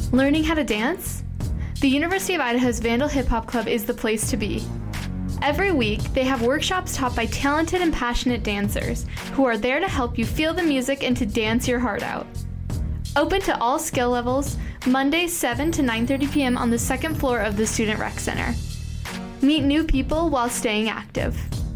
Learning how to dance? The University of Idaho's Vandal Hip Hop Club is the place to be. Every week, they have workshops taught by talented and passionate dancers who are there to help you feel the music and to dance your heart out. Open to all skill levels, Mondays 7 to 9:30 p.m. on the second floor of the Student Rec Center. Meet new people while staying active.